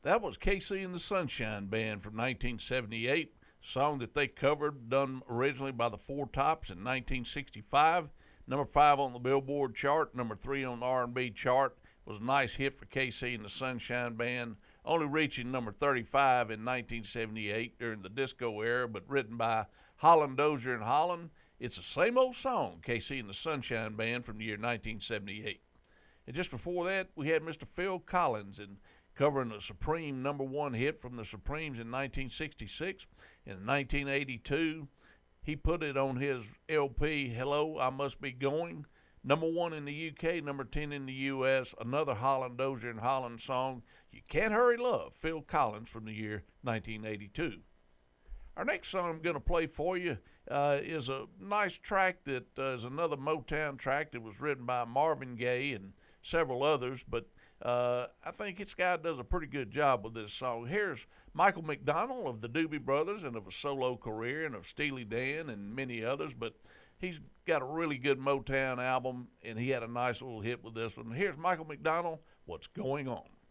That was KC and the Sunshine Band from 1978, song that they covered, done originally by the Four Tops in 1965. Number 5 on the Billboard chart, number 3 on the R&B chart. It was a nice hit for KC and the Sunshine Band, only reaching number 35 in 1978 during the disco era, but written by Holland Dozier and Holland. It's the same old song, KC and the Sunshine Band from the year 1978. And just before that, we had Mr. Phil Collins and covering a Supreme number 1 hit from the Supremes in 1966. In 1982, he put it on his LP, Hello, I Must Be Going. Number 1 in the UK, number 10 in the US. Another Holland Dozier and Holland song, You Can't Hurry Love, Phil Collins from the year 1982. Our next song I'm going to play for you is a nice track that is another Motown track that was written by Marvin Gaye and several others, but I think this guy does a pretty good job with this song. Here's Michael McDonald of the Doobie Brothers and of a solo career and of Steely Dan and many others, but he's got a really good Motown album, and he had a nice little hit with this one. Here's Michael McDonald, What's Going On.